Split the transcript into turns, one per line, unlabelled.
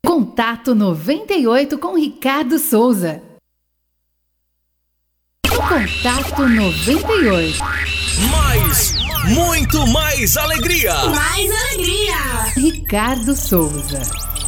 Contato 98 com Ricardo Souza. Contato 98.
Muito mais alegria.
Mais alegria.
Ricardo Souza.